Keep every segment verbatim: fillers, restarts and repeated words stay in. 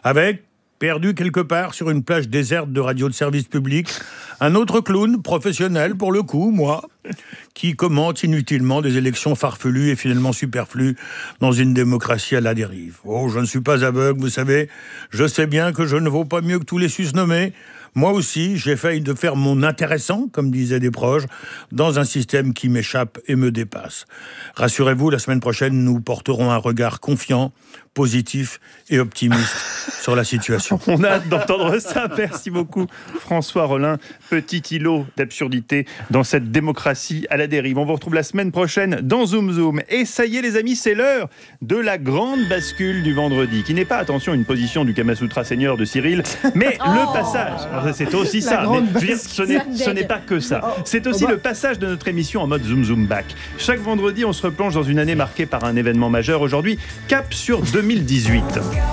Avec, perdu quelque part sur une plage déserte de radio de service public, un autre clown, professionnel pour le coup, moi, qui commente inutilement des élections farfelues et finalement superflues dans une démocratie à la dérive. Oh, je ne suis pas aveugle, vous savez, je sais bien que je ne vaux pas mieux que tous les susnommés. Moi aussi, j'essaye de faire mon intéressant, comme disaient des proches, dans un système qui m'échappe et me dépasse. Rassurez-vous, la semaine prochaine, nous porterons un regard confiant, positif et optimiste sur la situation. On a hâte d'entendre ça. Merci beaucoup, François Rollin. Petit îlot d'absurdité dans cette démocratie à la dérive. On vous retrouve la semaine prochaine dans Zoom Zoom. Et ça y est, les amis, c'est l'heure de la grande bascule du vendredi, qui n'est pas, attention, une position du Kamasutra Seigneur de Cyril, mais oh le passage. Alors, c'est aussi la ça. Mais, je veux dire, ce, n'est, ce n'est pas que ça. C'est aussi le passage de notre émission en mode Zoom Zoom Back. Chaque vendredi, on se replonge dans une année marquée par un événement majeur. Aujourd'hui, cap sur deux mille dix-huit.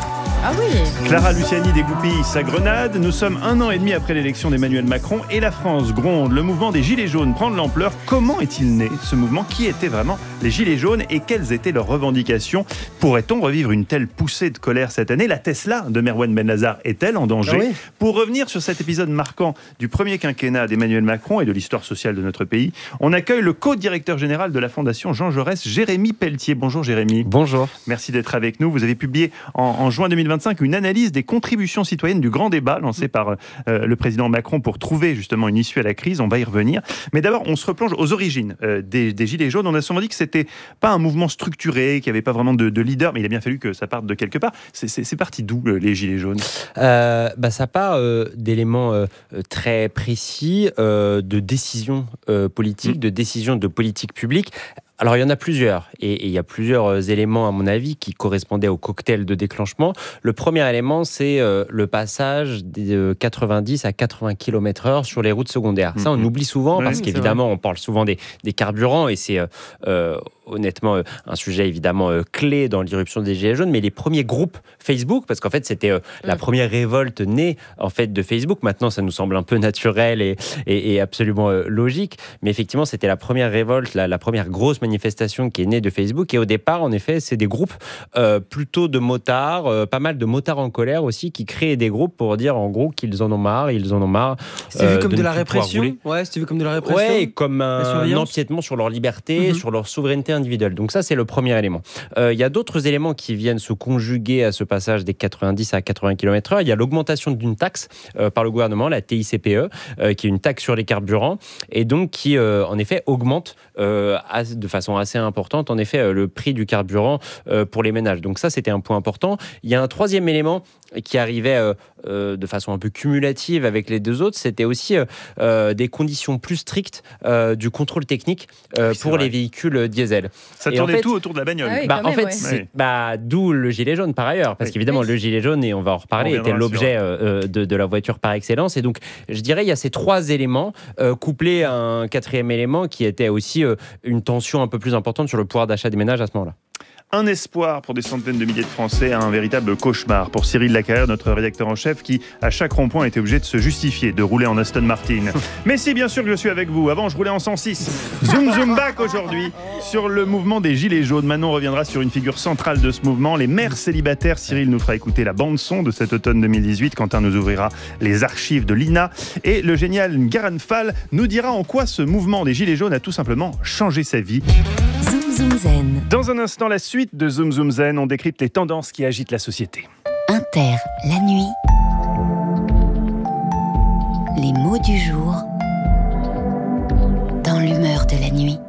Ah oui. Clara Luciani dégoupille sa grenade. Nous sommes un an et demi après l'élection d'Emmanuel Macron et la France gronde. Le mouvement des Gilets jaunes prend de l'ampleur. Comment est-il né, ce mouvement? Qui étaient vraiment les Gilets jaunes et quelles étaient leurs revendications? Pourrait-on revivre une telle poussée de colère cette année? La Tesla de Merwan Benazar est-elle en danger? Ah oui. Pour revenir sur cet épisode marquant du premier quinquennat d'Emmanuel Macron et de l'histoire sociale de notre pays, on accueille le co-directeur général de la Fondation Jean Jaurès, Jérémy Pelletier. Bonjour Jérémy. Bonjour. Merci d'être avec nous. Vous avez publié en, en juin deux mille vingt-cinq une analyse des contributions citoyennes du grand débat lancé par euh, le président Macron pour trouver justement une issue à la crise. On va y revenir. Mais d'abord, on se replonge aux origines euh, des, des Gilets jaunes. On a souvent dit que c'était pas un mouvement structuré, qu'il n'y avait pas vraiment de, de leader, mais il a bien fallu que ça parte de quelque part. C'est, c'est, c'est parti d'où euh, les Gilets jaunes? euh, bah, Ça part euh, d'éléments euh, très précis, euh, de décisions euh, politiques, mmh. de décisions de politique publique. Alors, il y en a plusieurs, et il y a plusieurs éléments, à mon avis, qui correspondaient au cocktail de déclenchement. Le premier élément, c'est euh, le passage de quatre-vingt-dix à quatre-vingts kilomètres heure sur les routes secondaires. Ça, on oublie souvent, oui, parce qu'évidemment, on parle souvent des, des carburants, et c'est euh, euh, honnêtement euh, un sujet évidemment euh, clé dans l'irruption des Gilets jaunes, mais les premiers groupes Facebook, parce qu'en fait, c'était euh, la première révolte née en fait, de Facebook. Maintenant, ça nous semble un peu naturel et, et, et absolument euh, logique, mais effectivement, c'était la première révolte, la, la première grosse manifestation qui est née de Facebook. Et au départ, en effet, c'est des groupes euh, plutôt de motards, euh, pas mal de motards en colère aussi, qui créent des groupes pour dire en gros qu'ils en ont marre, ils en ont marre. C'était euh, vu comme de, de la répression. Ouais, c'était vu comme de la répression. Ouais, comme un, un empiètement sur leur liberté, mm-hmm. sur leur souveraineté individuelle. Donc ça, c'est le premier élément. Il euh, y a d'autres éléments qui viennent se conjuguer à ce passage des quatre-vingt-dix à quatre-vingts kilomètres heure. Il y a l'augmentation d'une taxe euh, par le gouvernement, la T I C P E, euh, qui est une taxe sur les carburants, et donc qui, euh, en effet, augmente euh, de façon assez importante, en effet, euh, le prix du carburant euh, pour les ménages. Donc ça, c'était un point important. Il y a un troisième élément qui arrivait euh, euh, de façon un peu cumulative avec les deux autres, c'était aussi euh, euh, des conditions plus strictes euh, du contrôle technique euh, oui, pour vrai. les véhicules diesel. Ça tournait en fait, tout autour de la bagnole. Ah oui, bah, en même, fait, ouais. c'est, bah, d'où le gilet jaune par ailleurs, parce oui. qu'évidemment, oui. le gilet jaune, et on va en reparler, était l'objet euh, de, de la voiture par excellence. Et donc, je dirais, il y a ces trois éléments, euh, couplés à un quatrième élément qui était aussi euh, une tension un peu plus importante sur le pouvoir d'achat des ménages à ce moment-là. Un espoir pour des centaines de milliers de Français, un véritable cauchemar pour Cyril Lacarrière, notre rédacteur en chef, qui, à chaque rond-point, était obligé de se justifier de rouler en Aston Martin. Mais si, bien sûr que je suis avec vous. Avant, je roulais en cent six. Zoom, zoom back aujourd'hui sur le mouvement des Gilets jaunes. Manon reviendra sur une figure centrale de ce mouvement, les mères célibataires. Cyril nous fera écouter la bande-son de cet automne deux mille dix-huit. Quentin nous ouvrira les archives de l'I N A. Et le génial Ngaran Fall nous dira en quoi ce mouvement des Gilets jaunes a tout simplement changé sa vie. Zoom Zoom Zen. Dans un instant, la suite de Zoom Zoom Zen, on décrypte les tendances qui agitent la société. Inter, la nuit. Les mots du jour dans l'humeur de la nuit.